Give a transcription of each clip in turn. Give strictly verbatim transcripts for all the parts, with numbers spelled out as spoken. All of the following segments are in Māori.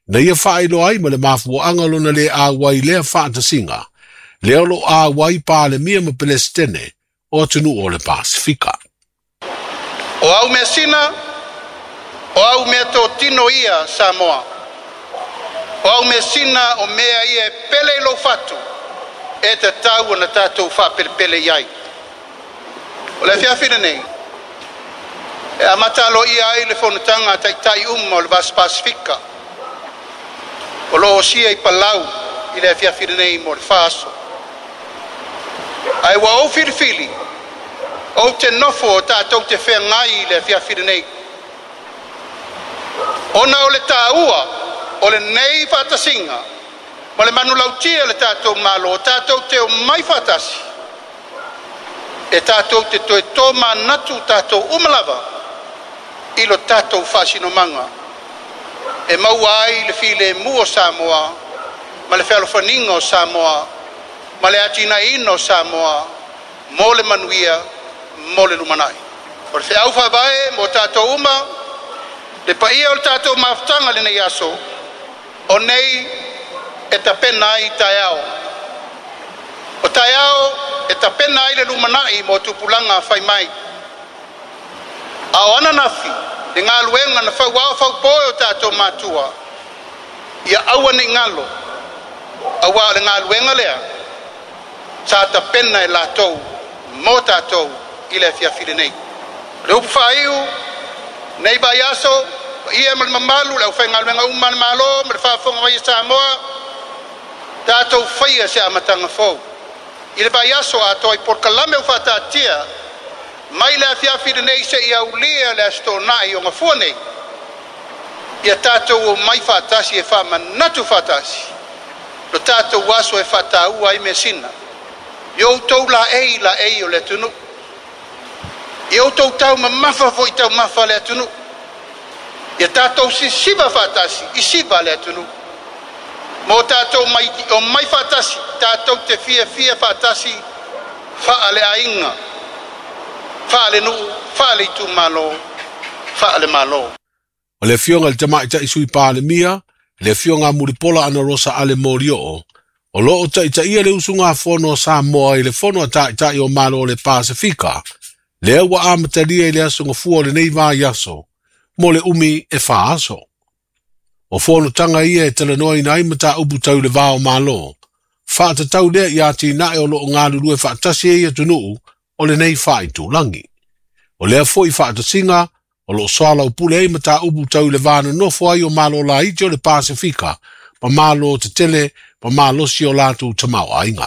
Na ia whaelo ai ma le mafuanga lona le a wai lea whaatasinga, leo lo a wai pa le mia ma Palestine o tunu o le Pasifika. O au mea sina, o au mea tō tino ia Samoa. O au mea sina o mea ia pele lo fatu, e te tau o na tātou wha pele pele iai. O le whiawhina nei, e amatalo ia ai le whanutanga tai tai umma o le Vas Pasifika. O lo o sia i palau i le whiawhina nei mo le whaaso. Ai wa o whirifili, o te nofo o tātou te whea ngai i le whiawhina nei. Ona o le tāua, o le nei whatasinga, ma le manu lautia le tātou malo, o tātou te o mai whatasi. E tātou te toe tō manatu tātou umalawa, i lo tātou whasino manga. E maua ai le while mu o Samoa, ma le whealofaninga o Samoa, ma le atina ino o Samoa, mo le manuia, mo le lumanai. O le whiau whawae mo tātou uma, le paia o le tātou mawhtanga le nei aso, o nei e ta pena ai tai ao. O tai ao e ta pena ai le lumanai mo tupulanga whai mai. A o ananafi, le ngā luenga na whau au whau poe o tātou mātua, ia aua ni ngalo, aua le ngā luenga lea, sa ta pena e lātou, mo tātou i le whiawhiri nei. Le upu whaiu, nei bai aso, ia mal mamalu, le whai ngā luenga umana malo, ma le whaafonga mai Samoa, tātou whaia se amatanga fau. I le bai aso a toi porkalame u whatatia, mai le whiawhiri nei se ia ulia le asto nai o ngafua nei. Ia tātou o mai whatasi e whamanatu whatasi. Lo tātou waso e whatau ai me sina. Iou tau la ei la ei o le tunu. Iou tau tau ma mafa fo i tau mafa le tunu. Ia tātou si siva whatasi, i siva le tunu. Mo tātou mai, o mai whatasi, tātou te fia fia whatasi, whaale a inga. Whaale nu, whaale i tu malo, whaale malo. O le fionga le tamaita i sui pāle mia, le fionga muripola ana rosa ale morio o. O lo o taita ia le usunga fono Samoa i le fono a taita i o malo o le Pasifika. Le awa amataria i le asunga fua le nei vā yaso, mo le umi e wha aso. O fono tanga ia e talanoa i nai mata upu tau le vā o malo. Wha ta tau lea i ati nae o lo o ngā lulu e wha tasi e ia tunuu o le nei wha i tūlangi. O lea fo i wha tasinga, o lo soala upule e mata upu tau le vāna nofo ai o malo la iti o le Pasifika, pa malo te tele, pa malo si o lātu tamau ainga.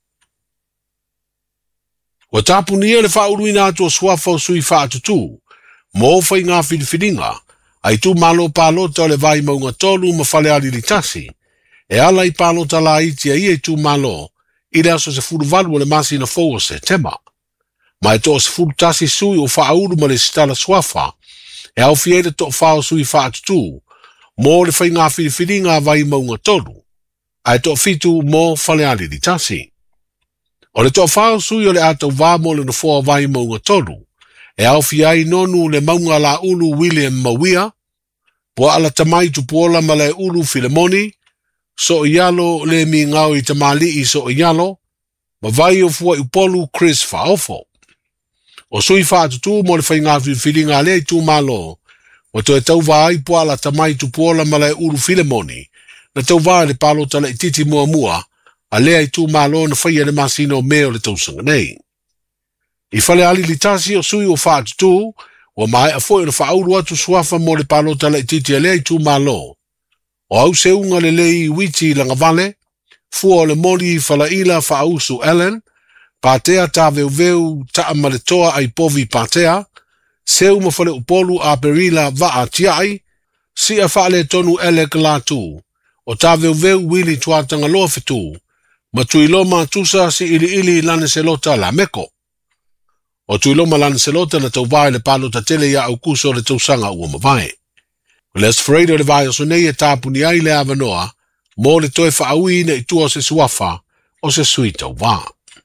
Wa tāpunia le whauruina atu o swafa o sui whaatutu, mo whai ngā whiriwhiringa, ai tu malo pālota o le vai maunga tolu ma whale ali li tasi, e ala i pālota la iti a ia i tu malo, i le aso se furu valu o le masi na fōa se tema. Ma e to se furu tasi sui o whauru ma le stala swafa, e au fiere to whao sui whaatutu, mo le whai ngā whiriwhiringa vai maunga tolu, ai to fitu mo whale ali li tasi. O le to whao sui o le atau vāmo le na fōa vai maunga tolu, e au fiai nonu le maunga la ulu William Mawia, po ala tamai tu puola ma le ulu Filemoni, so ialo le mi ngau i tamali i so ialo, ma vai o fua upolu Chris Faofo. O sui whaatutu mo le whai ngā whiringa le i tu malo, o to e tau vai po ala tamai tu puola ma le ulu Filemoni, na tau vai le palo tala i titi mua mua, a lea i tu malo na whaia le masino meo le tausanga nei. I whale ali li tasi o sui o whaatutu, o mai a foi o na whauru atu suafa mo le palo tala i titi a lea i tu malo. O au se unga le lei witi langa vale, fua o le moli i whala ila whausu Ellen, pātea tā veu veu ta amaletoa ai povi pātea, seu ma whale upolu a perila va a tiai, si a whale tonu ele kalatu, o tā veu veu wili tuatanga loa fitu, ma tuiloma tusa si ili ili lane selota la meko. O tuiloma lane selota na tau vai le palo ta tele ya au kuso le tau sanga ua mawai. O le asfreido le vai o sonei e tāpuni ai le avanoa, mo le toe whaaui na i tua se suafa o se sui tau vā.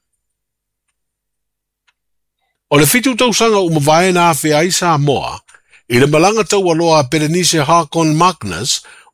O le fitu tau sanga ua mawai na awhi ai Samoa, i le malanga tau aloa Berenice Harkon Magnus